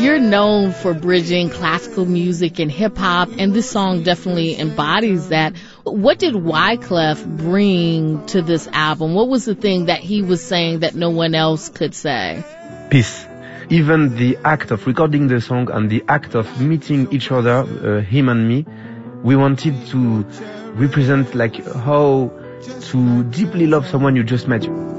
you're known for bridging classical music and hip hop, and this song definitely embodies that. What did Wyclef bring to this album? What was the thing that he was saying that no one else could say? Peace. Even the act of recording the song and the act of meeting each other, him and me, we wanted to represent like how to deeply love someone you just met.